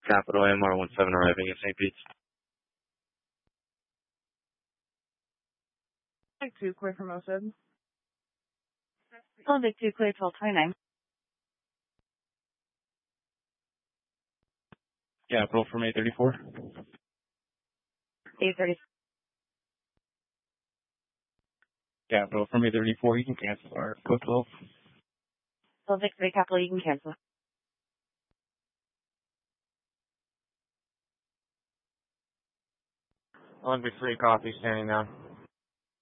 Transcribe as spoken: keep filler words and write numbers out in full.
Capital M R one seven arriving at Saint Pete's. Like two, clear from oh seven. Olympic two, clear twelve twenty-nine. Capital from eight thirty-four. eight thirty. Capital from eight thirty-four, you can cancel our code twelve. Olympic three, Capital, you can cancel. Olympic three, coffee, standing down.